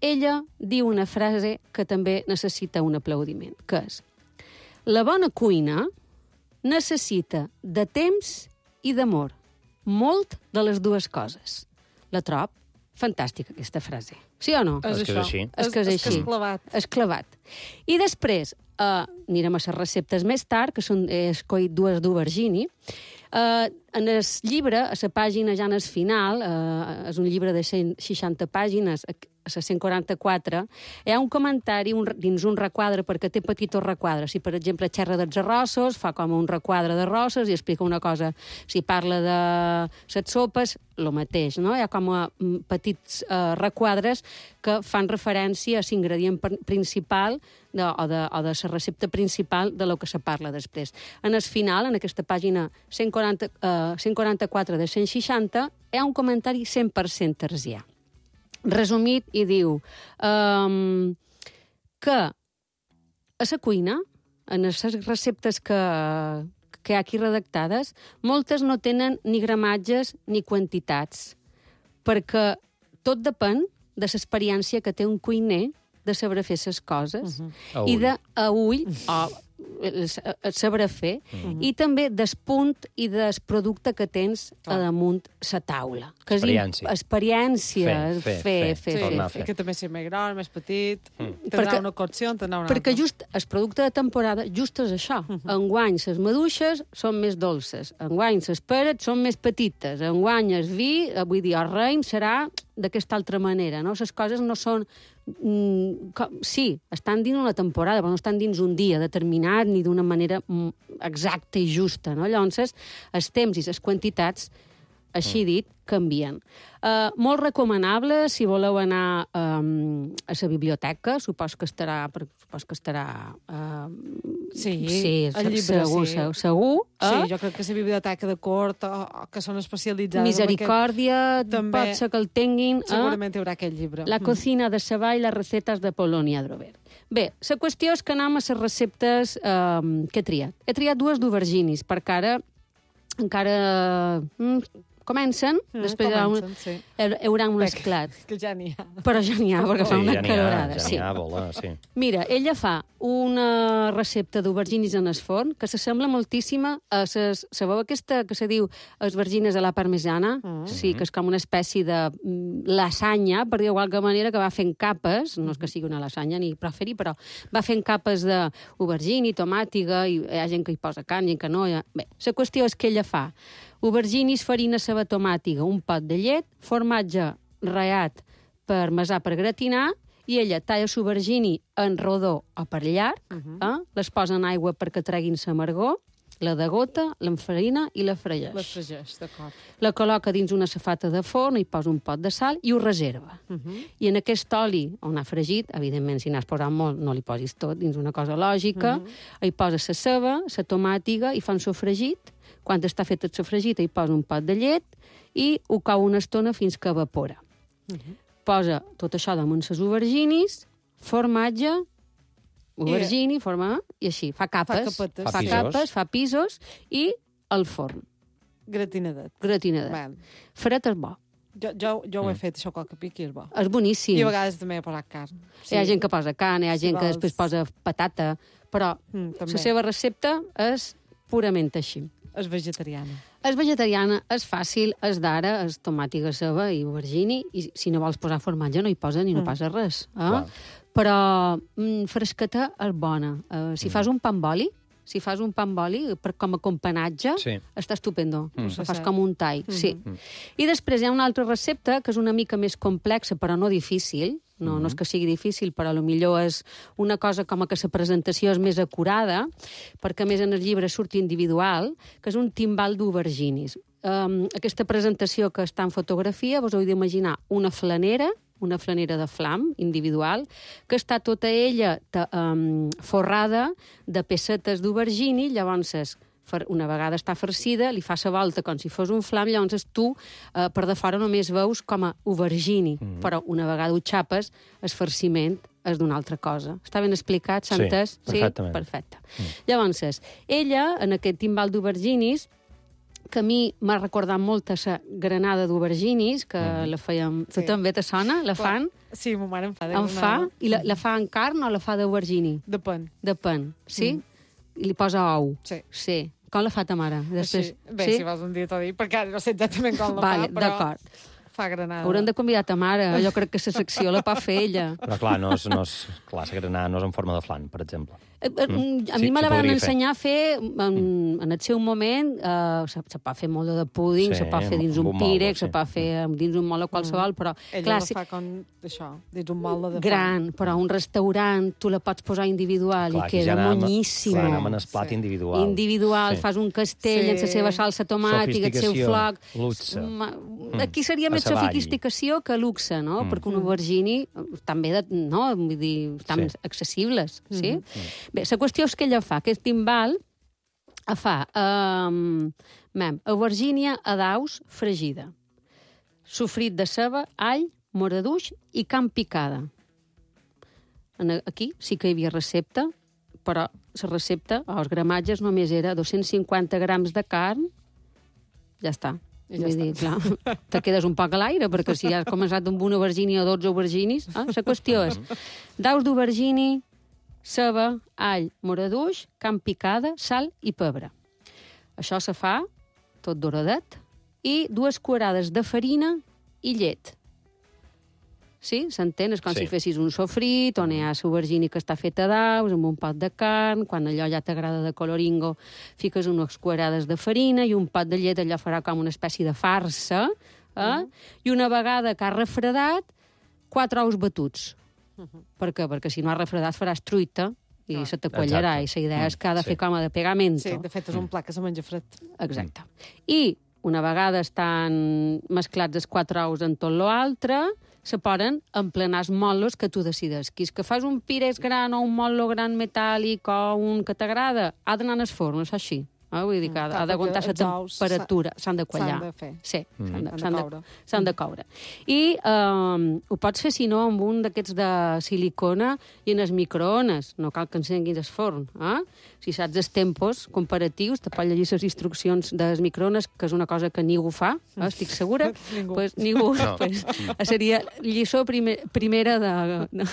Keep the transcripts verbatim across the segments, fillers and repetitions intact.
ella diu una frase que també necessita un aplaudiment, que és: la bona cuina necessita de temps i d'amor, molt de les dues coses. La trob fantàstica, aquesta frase. Sí o no? És, és que és així. És que és és, així. És clavat. És clavat. I després, uh, anirem a les receptes més tard, que són, he escollit dues d'aubergini. Uh, en el llibre, a la pàgina ja en el final, uh, és un llibre de cent seixanta pàgines, a la cent quaranta-quatre, hi ha un comentari un, dins un requadre, perquè té petits requadres. Si, per exemple, xerra dels arrossos, fa com un requadre d'arrossos i explica una cosa. Si parla de les sopes, el mateix, no? Hi ha com a petits uh, requadres que fan referència a l'ingredient principal de, o, de, o de la recepta principal de lo que se parla després. En el final, en aquesta pàgina cent quaranta, uh, cent quaranta-quatre de cent seixanta, hi ha un comentari cent per cent tercià. Resumit, i diu um, que a la cuina, en les receptes que, que hi ha aquí redactades, moltes no tenen ni gramatges ni quantitats, perquè tot depèn de l'experiència que té un cuiner de saber fer les coses, uh-huh. i de a ull, o saber fer, uh-huh. i també del punt i del producte que tens a damunt la taula. Que experiència. Experiència. Fer, fer, fer, fer. fer, Sí, fer, fer. Que també sigui més gran, més petit, mm. tindrà perquè, una cocció, tindrà una perquè altra. just el producte de temporada just és això. Uh-huh. Enguany les maduixes són més dolces, enguany les peres són més petites, enguany el vi, vull dir, el raïm serà d'aquesta altra manera, no? Les coses no són... Mm, com, sí, estan dins una temporada, però no estan dins un dia determinat ni d'una manera exacta i justa, no? Llavors, els temps i les quantitats, així dit, canvien. Uh, molt recomanable si voleu anar um, a la biblioteca, supos que estarà... Supos que estarà uh, sí, sí, el llibre, segur, sí. Segur, segur. Sí, eh? jo crec que la biblioteca de cort, o, o que són especialitzades... Misericòrdia, també, pot ser que el tinguin... Segurament eh? hi haurà aquest llibre. La cocina de Savall, les recetes de Polònia Drover. Bé, la qüestió és que anem a les receptes eh, que he triat. He triat dues d'auberginis, perquè ara encara mm, comencen, mm, després comencen, un, sí. hi haurà un esclat. Que ja n'hi ha. Però ja n'hi ha, perquè Sí, fa una ja n'hi ha, calorada. ja Sí. n'hi ha, vola, sí. Mira, ella fa una recepta d'auberginis en el forn que s'assembla moltíssim a ses... Sabeu aquesta que se diu esvergines a la parmesana? Mm. Sí, que és com una espècie de mm, lasanya, per dir d'alguna manera, que va fent capes, no és que sigui una lasanya ni preferi, però va fent capes d'aubergini, tomàtiga, i hi ha gent que hi posa carn, gent que no. Ha... Bé, la qüestió és que ella fa auberginis, farina, ceba tomàtiga, un pot de llet, formatge ratllat per mesar, per gratinar, i ella talla l'aubergini en rodó o per llarg, uh-huh. eh? Les posa en aigua perquè treguin l'amargor, la degota, l'enfarina i la fregeix. La fregeix, d'acord. La col·loca dins una safata de forn, hi posa un pot de sal i ho reserva. Uh-huh. I en aquest oli on ha fregit, evidentment, si n'has posat molt, no li posis tot dins una cosa lògica, uh-huh. hi posa la ceba, la tomàtiga, i fa un sofregit. Quan està fet el sofregit, hi posa un pot de llet i ho cau una estona fins que evapora. Uh-huh. Posa tot això damunt les auberginis, formatge, aubergini, I... forma, i així. Fa capes, fa, fa, fa pisos. capes, fa pisos, i al forn. Gratinadet. Gratinadet. Well. Fred és bo. Jo, jo, jo ho he fet, això qualque pic, i és bo. És boníssim. I a vegades també he posat carn. Sí. Hi ha gent que posa carn, hi ha Si gent que vols. després posa patata, però Mm, la també. seva recepta és purament així. És vegetariana. És vegetariana, és fàcil, és d'ara, és tomàtiga, ceba i aubergini, i si no vols posar formatge no hi posa ni no Mm. passa res. Eh? Clar. Però mm, fresqueta és bona. Uh, si mm. fas un pa amb oli, si fas un pa amb oli per, com a companatge, Sí. està estupendo. Mm. Mm. Fas com un tall, mm. sí. Mm. I després hi ha una altra recepta que és una mica més complexa, però no difícil. No, mm. no és que sigui difícil, però potser és una cosa com que la presentació és més acurada, perquè a més en el llibre surt individual, que és un timbal d'auberginis. Um, aquesta presentació que està en fotografia, vos heu d'imaginar una flanera, una flanera de flam individual, que està tota ella ta, um, forrada de pecetes d'aubergini, llavors una vegada està farcida, li fa la volta com si fos un flam, llavors tu eh, per de fora només veus com a aubergini, mm. però una vegada ho xapes, el farciment és d'una altra cosa. Està ben explicat? S'ha Sí, entès? perfectament. Sí? Perfecte. Mm. Llavors, ella, en aquest timbal d'auberginis, que a mi m'ha recordat molt a la granada d'auberginis, que mm. la fèiem... Tu Sí. també te sona? La Clar. fan? Sí, ma mare em fa de En fa? granada. I la, la fa en carn o la fa de vergini? Depèn. Depèn, sí? Mm. I li posa ou? Sí. Sí. Com la fa ta mare? Després... Així. Bé, sí? si vas un dia t'ho dic, perquè ara no sé exactament com la Vale, fa, però d'acord. fa granada. Haurem de convidar ta mare. Jo crec que la secció la pot fer ella. Però clar, no és, no és, clar, la granada no és en forma de flan, per exemple. Eh, eh, Mm. A Sí, mi me se la van podria ensenyar a fer en, en el seu moment. Uh, se, se pot fer molt de púding, Sí, se pot fer dins amb un un molde, pírex, sí. se pot fer dins un molde qualsevol, però... Ella clar, la si- fa com això, dins un molde de gran, però a un restaurant tu la pots posar individual Clar, i aquí queda ja anàvem- monyíssima. Clar, anàvem en el plat Sí. individual. Individual, Sí. fas un castell Sí. amb la seva salsa tomàtica, el seu Sofisticació, floc... luxe. Ma- Aquí seria A més savall. sofisticació que luxe, no? Mm. Perquè un aubergini també, de, no? Vull dir, estan Sí. accessibles, sí? Mhm. Bé, la qüestió és que ella fa, aquest timbal, fa um, mem, aubergínia a daus fregida, sofrit de ceba, all, moraduix i carn picada. En- Aquí sí que hi havia recepta, però la recepta, els gramatges, només era dos-cents cinquanta grams de carn, ja està. I ja Vull està. dir, clar, te quedes un poc a l'aire, perquè si has començat amb una aubergini o dotze auberginis, eh? La qüestió és daus d'aubergini, ceba, all, moraduix, carn picada, sal i pebre. Això se fa tot doradet i dues cuarades de farina i llet. Sí? S'entén? És com Sí. si fessis un sofrit, on hi ha l'aubergini que està feta a daus, amb un pot de carn, quan allò ja t'agrada de coloringo, fiques unes cuarades de farina i un pot de llet, allò farà com una espècie de farsa, eh? Uh -huh. I una vegada que has refredat, quatre ous batuts. Uh -huh. Per què? Perquè si no has refredat faràs truita i Ah. se t'aquallarà, i Exacte. la idea és que ha de Sí. fer com a de pegamento. Sí, de fet, és un plat que se menja fred. Exacte. I una vegada estan mesclats els quatre ous en tot l'altre, se poden emplenar els motllos que tu decides. Que és que fas un pires gran o un motlo gran metàl·lic o un que t'agrada, ha d'anar en el forn, és així. Eh? Vull dir que ha, clar, ha d'aguantar la perquè els ous temperatura, s'han de quallar. s'han de fer. Sí, Mm. s'han de, S'han de s'han de, coure. s'han de coure. I eh, ho pots fer, si no, amb un d'aquests de silicona i en els microones. No cal que encenguis el forn. Eh? Si saps els tempos comparatius, te pots llegir les instruccions dels microones, que és una cosa que ningú fa, eh? Estic segura. Ningú. Pues, ningú. No. Pues, seria lliçó primer, primera de... de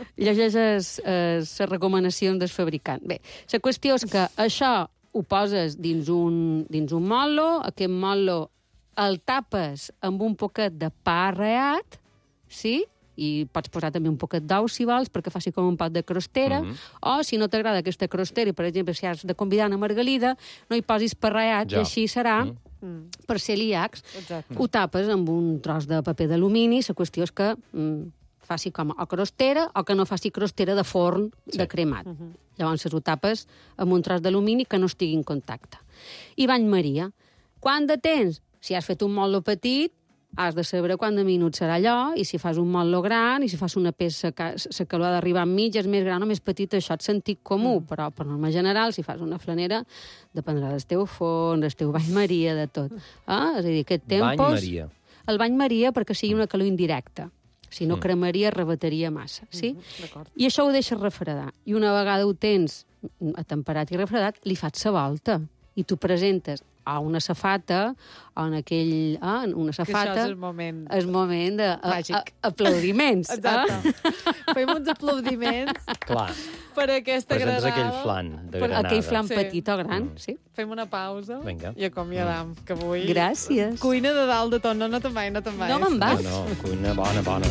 llegeix les recomanacions del fabricant. Bé, la qüestió és que això ho poses dins un, dins un motlo, aquest motlo el tapes amb un poquet de pa arreat, sí? I pots posar també un poquet d'ou, si vols, perquè faci com un pot de crostera, Mhm. o, si no t'agrada aquesta crostera, i, per exemple, si has de convidar una margalida, no hi posis pa arreat, Ja. i així serà, Mm. Mm. per celíacs, Exacte. ho tapes amb un tros de paper d'alumini, la qüestió és que mm, faci com a crostera o que no faci crostera de forn Sí. de cremat. Uh -huh. Llavors ho tapes amb un tros d'alumini que no estigui en contacte. I bany Maria. Quant de temps? Si has fet un motlo petit, has de saber quant de minuts serà allò, i si fas un motlo gran, i si fas una peça que, la que l'ha d'arribar en mitja, és més gran o més petita, això és sentit comú, mm. però per norma general, si fas una flanera, dependrà del teu forn, del teu bany Maria, de tot. Ah? És a dir, aquest Bany tempos... Maria. El bany Maria perquè sigui una calor indirecta. Si no, Mm. cremaria, rebataria massa. Sí? Mhm, D'acord. I això ho deixes refredar. I una vegada ho tens atemperat i refredat, li fas la volta. I tu presentes a una safata, o en aquell... Ah, en una Que això safata... és el moment. És moment Màgic. d'aplaudiments. Exacte. Fem uns aplaudiments Clar, per aquesta presentes granada. aquell flan de Per granada. aquell flan Sí. petit o gran, Mm. sí. Fem una pausa Vinga. i acomiadam, que avui... Gràcies. Cuina de dalt de tot, no, no te'n vai, no te'n vai. No me'n No, vas. no, cuina bona, bona.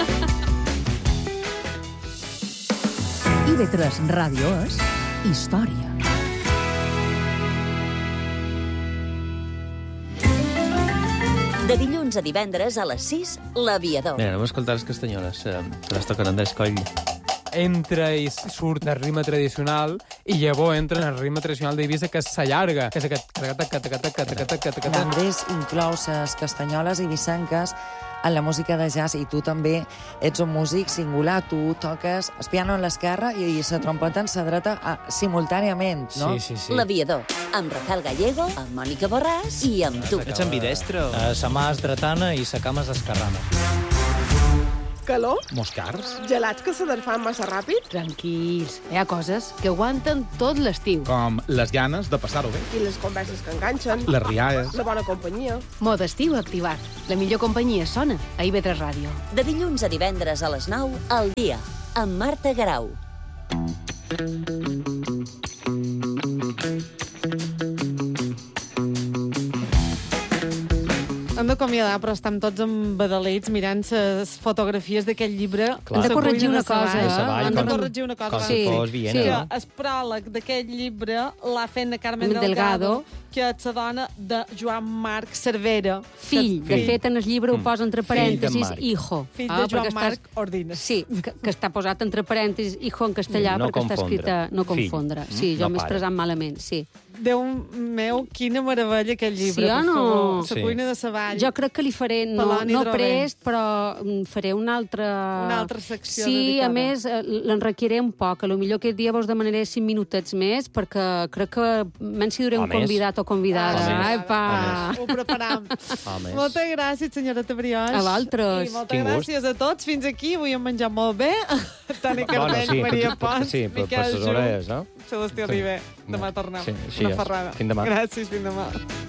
I V tres Ràdio és història. De dilluns a divendres a les sis, l'Aviador. Mira, anem a escoltar les castanyoles, eh, que les tocaran d'escoll. Entra i surt del ritme tradicional i llavors entra en el ritme tradicional d'Eivissa, que s'allarga, que és aquest... L'Andrés inclou les castanyoles i vicenques en la música de jazz, i tu també ets un músic singular. Tu toques el piano en l'esquerra i la trompeta en la dreta a, simultàniament, no? Sí, sí, sí. L'Aviador, amb Rafael Gallego, amb Mònica Borràs i amb tu. Ets ambidestre? Eh, sa mà és dretana i sa cama és esquerrana. calor, Mos cars. gelats que se desfan massa ràpid Tranquils, hi ha coses que aguanten tot l'estiu. Com les ganes de passar-ho bé. i les converses que enganxen, Les rialles. la bona companyia. Mode estiu activat. La millor companyia sona a I V tres Ràdio. De dilluns a divendres a les nou, al dia, amb Marta Garau. Hem d'acomiadar, però estem tots embadalits mirant les fotografies d'aquest llibre. Clar. Hem de La corregir cuina una de Savall. cosa. De Savall, Hem de com- corregir una cosa. com abans. si fos Viena, que no? el pròleg d'aquest llibre l'ha fet la Carmen Delgado, Delgado, que és la dona de Joan Marc Cervera. Fill. De fet, en el llibre ho posa entre Fill de parèntesis, Marc. hijo. Fill Ah, de Joan perquè Marc estàs- Ordines. Sí, que, que està posat entre parèntesis, hijo en castellà, No perquè està confondre. escrita... No Fill. confondre. Sí, Mm, jo no m'he pare. expressat malament, sí. Déu meu, quina meravella aquest llibre. Sí o per no? favor. Sí. La cuina de Savall. Jo crec que li faré, no, Peloni no Droguer. prest, però mm, faré una altra... Una altra secció Sí, dedicada. a més, eh, l'enriquiré un poc. A lo millor aquest dia vos demanaré cinc minutets més, perquè crec que menys si duré A un més. convidat o convidada. A més. Ai, pa! Ho preparam. A més. Moltes gràcies, senyora Tabrioix. A vosaltres. I moltes Quin gust. gràcies a tots. Fins aquí. Avui hem menjat molt bé. Toni Carmell, sí, Maria pot- pot- Pons, sí, per- per Miquel ses Ju, orelles, no? Celestí Sí. Oliver. Demà tornem. Sí, així Una és. ferrada. Fins demà. Gràcies, fins demà.